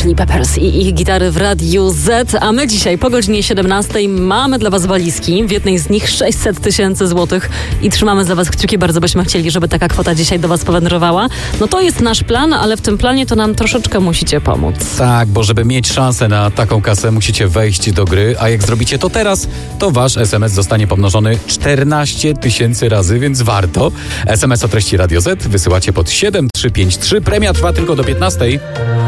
Chili Peppers i ich gitary w Radiu Z, a my dzisiaj po godzinie 17 mamy dla was walizki, w jednej z nich 600 000 złotych i trzymamy za was kciuki, bardzo byśmy chcieli, żeby taka kwota dzisiaj do was powędrowała. No to jest nasz plan, ale w tym planie to nam troszeczkę musicie pomóc. Tak, bo żeby mieć szansę na taką kasę, musicie wejść do gry, a jak zrobicie to teraz, to wasz SMS zostanie pomnożony 14 000 razy, więc warto. SMS o treści Radio Z wysyłacie pod 7353, premia trwa tylko do 15.